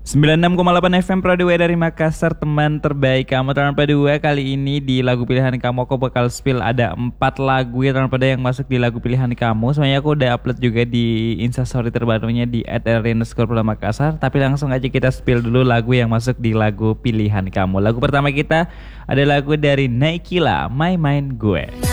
96,8 FM Pro 2 dari Makassar, teman terbaik kamu. Teman Pro 2 kali ini di lagu pilihan kamu aku bakal spill ada 4 lagu ya teman pada yang masuk di lagu pilihan kamu. Semuanya aku udah upload juga di Instastory terbarunya di @rn_Makassar. Tapi langsung aja kita spill dulu lagu yang masuk di lagu pilihan kamu. Lagu pertama kita ada lagu dari Naikila, My Mind Gue.